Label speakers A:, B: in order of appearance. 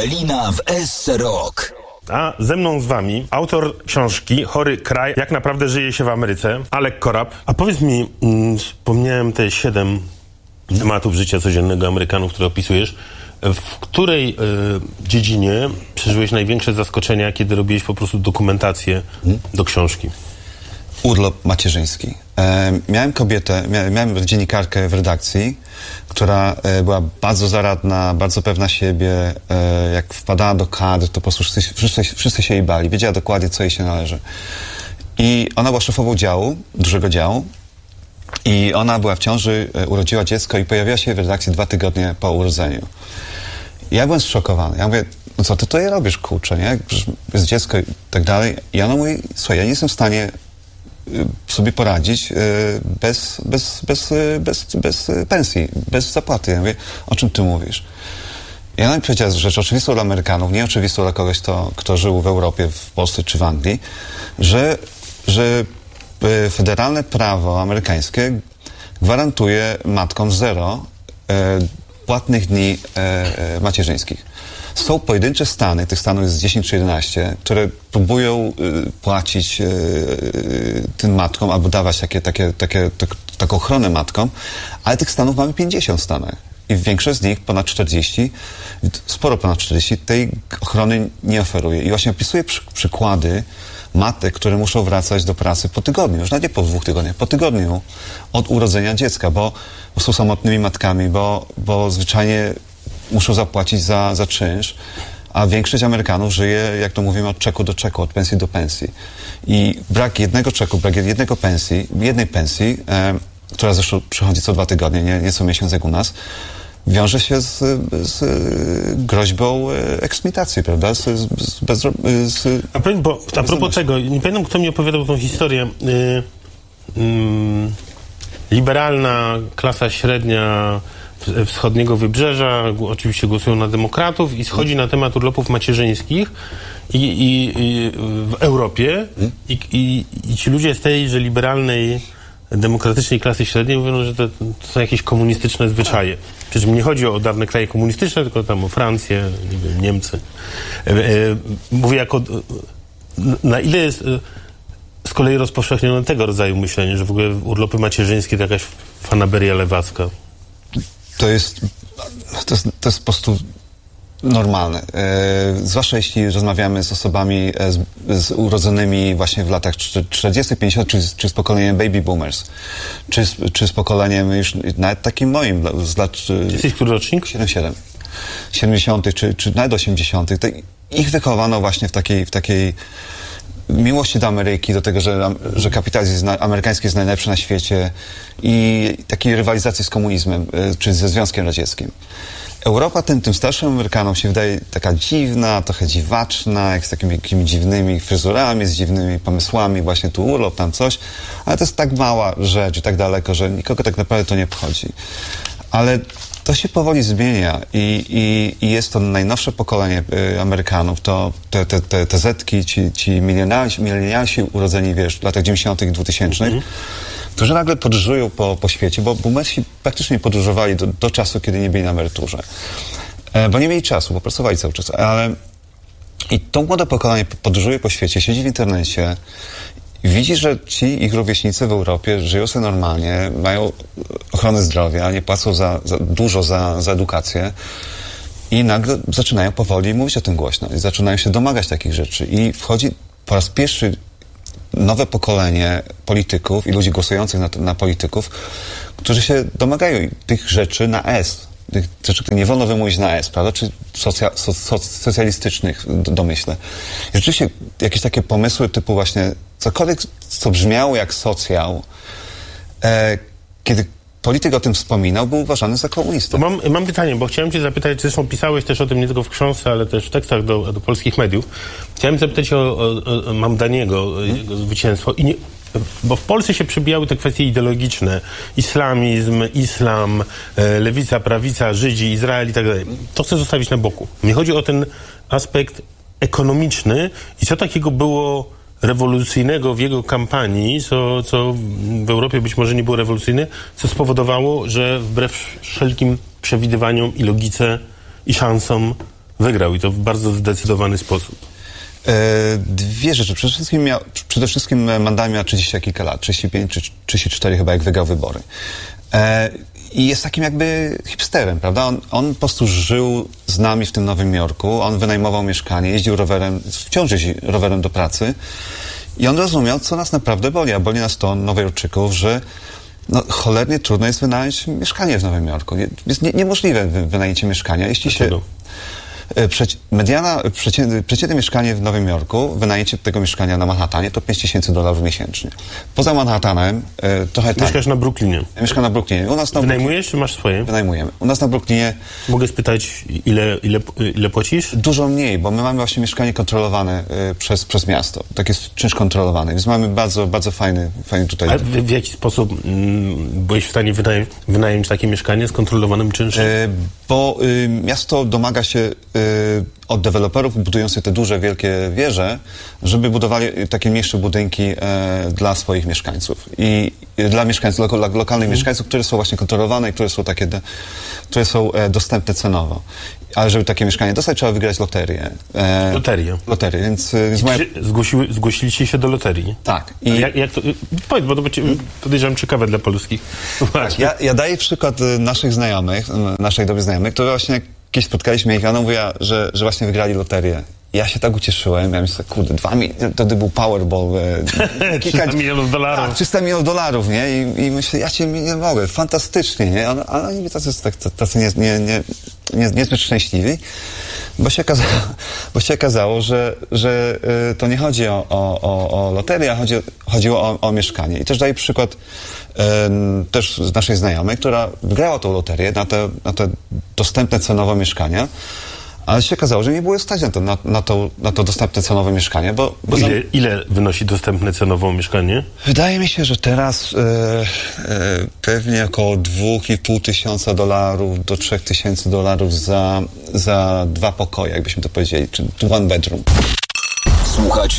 A: Ewelina w SC Rock.
B: A ze mną z wami autor książki Chory kraj, jak naprawdę żyje się w Ameryce, Alek Korab. A powiedz mi, wspomniałem te 7 tematów życia codziennego Amerykanów, które opisujesz. W której dziedzinie przeżyłeś największe zaskoczenia, kiedy robiłeś po prostu dokumentację do książki?
C: Urlop macierzyński. Miałem kobietę, miałem dziennikarkę w redakcji, która była bardzo zaradna, bardzo pewna siebie. Jak wpadała do kadr, to po prostu wszyscy się jej bali. Wiedziała dokładnie, co jej się należy. I ona była szefową działu, dużego działu. I ona była w ciąży, urodziła dziecko i pojawiła się w redakcji 2 tygodnie po urodzeniu. I ja byłem zszokowany. Ja mówię, no co ty tutaj robisz, kurczę, nie? Jest dziecko i tak dalej. I ona mówi, słuchaj, ja nie jestem w stanie sobie poradzić bez pensji, bez zapłaty. Ja mówię, o czym ty mówisz? I ona mi powiedziała rzecz oczywistą dla Amerykanów, nieoczywistą dla kogoś, kto żył w Europie, w Polsce czy w Anglii, że federalne prawo amerykańskie gwarantuje matkom 0 płatnych dni macierzyńskich. Są pojedyncze stany, tych stanów jest 10 czy 11, które próbują płacić tym matkom albo dawać taką ochronę matkom, ale tych stanów mamy 50 w Stanach. I większość z nich, ponad 40, sporo ponad 40, tej ochrony nie oferuje. I właśnie opisuję przykłady matek, które muszą wracać do pracy po tygodniu, już nawet nie po 2 tygodniach, po tygodniu od urodzenia dziecka, bo są samotnymi matkami, bo zwyczajnie muszą zapłacić za czynsz, a większość Amerykanów żyje, jak to mówimy, od czeku do czeku, od pensji do pensji. I brak jednego czeku, brak jednej pensji, która zresztą przychodzi co 2 tygodnie, nie co miesiąc jak u nas, wiąże się z groźbą eksmitacji, prawda?
B: A propos tego, nie pamiętam, kto mi opowiadał tą historię. Liberalna klasa średnia wschodniego wybrzeża, oczywiście głosują na demokratów i schodzi na temat urlopów macierzyńskich i w Europie i ci ludzie z tejże liberalnej, demokratycznej klasy średniej mówią, że to są jakieś komunistyczne zwyczaje. Przecież nie chodzi o dawne kraje komunistyczne, tylko tam o Francję, nie wiem, Niemcy. Mówię jako... Na ile jest z kolei rozpowszechnione tego rodzaju myślenie, że w ogóle urlopy macierzyńskie to jakaś fanaberia lewacka?
C: To jest po prostu normalne. Zwłaszcza jeśli rozmawiamy z osobami urodzonymi właśnie w latach 40, 50, czy z pokoleniem baby boomers, czy z pokoleniem już nawet takim moim z lat...
B: Jesteś który rocznik?
C: 70, czy nawet 80. Ich wychowano właśnie w takiej miłości do Ameryki, do tego, że kapitalizm amerykański jest najlepszy na świecie i takiej rywalizacji z komunizmem, czy ze Związkiem Radzieckim. Europa tym starszym Amerykanom się wydaje taka dziwna, trochę dziwaczna, jak z takimi dziwnymi fryzurami, z dziwnymi pomysłami, właśnie tu urlop, tam coś, ale to jest tak mała rzecz i tak daleko, że nikogo tak naprawdę to nie obchodzi. Ale to się powoli zmienia i jest to najnowsze pokolenie Amerykanów, to te zetki, ci milenialsi urodzeni, wiesz, w latach 90. i 2000, którzy nagle podróżują po świecie, bo boomersi praktycznie podróżowali do czasu, kiedy nie byli na emeryturze. Bo nie mieli czasu, bo pracowali cały czas. I to młode pokolenie podróżuje po świecie, siedzi w internecie i widzi, że ci ich rówieśnicy w Europie żyją sobie normalnie, mają ochronę zdrowia, nie płacą dużo za edukację i nagle zaczynają powoli mówić o tym głośno i zaczynają się domagać takich rzeczy. I wchodzi po raz pierwszy nowe pokolenie polityków i ludzi głosujących na polityków, którzy się domagają tych rzeczy na S. Tych rzeczy, które nie wolno wymówić na S, prawda? Czy socjalistycznych domyśle. I rzeczywiście jakieś takie pomysły typu właśnie cokolwiek, co brzmiało jak socjal, kiedy polityk o tym wspominał, był uważany za komunistę.
B: Mam pytanie, bo chciałem cię zapytać, zresztą pisałeś też o tym nie tylko w książce, ale też w tekstach do polskich mediów. Chciałem zapytać o Mamdaniego, jego zwycięstwo. Bo w Polsce się przebijały te kwestie ideologiczne. Islam, lewica, prawica, Żydzi, Izrael i tak dalej. To chcę zostawić na boku. Mnie chodzi o ten aspekt ekonomiczny i co takiego było rewolucyjnego w jego kampanii, co w Europie być może nie było rewolucyjne, co spowodowało, że wbrew wszelkim przewidywaniom i logice i szansom wygrał i to w bardzo zdecydowany sposób.
C: Dwie rzeczy. Przede wszystkim Mandela miał 30 kilka lat, 35 czy 34 chyba, jak wygrał wybory. I jest takim jakby hipsterem, prawda? On po prostu żył z nami w tym Nowym Jorku, on wynajmował mieszkanie, jeździł rowerem, wciąż jeździ rowerem do pracy i on rozumiał, co nas naprawdę boli, a boli nas to, Nowojorczyków, że cholernie trudno jest wynająć mieszkanie w Nowym Jorku. Jest niemożliwe wynajęcie mieszkania, jeśli
B: Dlaczego?
C: Przeciętne mieszkanie w Nowym Jorku, wynajęcie tego mieszkania na Manhattanie to $5,000 miesięcznie. Poza Manhattanem trochę tak.
B: Mieszkasz na Brooklynie.
C: Ja mieszkam na Brooklynie.
B: Wynajmujesz, czy masz swoje?
C: Wynajmujemy. U nas na Brooklynie...
B: Mogę spytać, ile płacisz?
C: Dużo mniej, bo my mamy właśnie mieszkanie kontrolowane przez miasto. Tak jest czynsz kontrolowany, więc mamy bardzo, bardzo fajny tutaj...
B: A w jaki sposób byłeś w stanie wynająć takie mieszkanie z kontrolowanym czynszem?
C: Bo miasto domaga się od deweloperów budujących te duże, wielkie wieże, żeby budowali takie mniejsze budynki dla swoich mieszkańców. I dla mieszkańców, lokalnych mieszkańców, które są właśnie kontrolowane i które są takie, które są dostępne cenowo. Ale żeby takie mieszkanie dostać, trzeba wygrać loterię. Loterię, więc
B: Zgłosiliście się do loterii?
C: Tak.
B: Jak to, powiedz, bo to podejrzewam ciekawe dla polskich.
C: Tak, ja daję przykład naszych dobrych znajomych, które właśnie kiedyś spotkaliśmy ich, a ona mówiła, że właśnie wygrali loterię. Ja się tak ucieszyłem, ja myślę, kurde, wtedy był Powerball.
B: 300 milionów dolarów.
C: Tak, 300 milionów dolarów, nie? I myślę, ja cię nie mogę, fantastycznie, nie? Ale oni tacy niezbyt szczęśliwi, bo się okazało, że to nie chodzi o loterię, a chodziło o mieszkanie. I też daję przykład też z naszej znajomej, która wygrała tą loterię na te dostępne cenowo mieszkania, ale się okazało, że nie było stać na to dostępne cenowe mieszkanie, bo
B: Ile wynosi dostępne cenowo mieszkanie?
C: Wydaje mi się, że teraz pewnie około $2,500 do $3,000 za 2 pokoje, jakbyśmy to powiedzieli, czy one bedroom.
A: Słuchać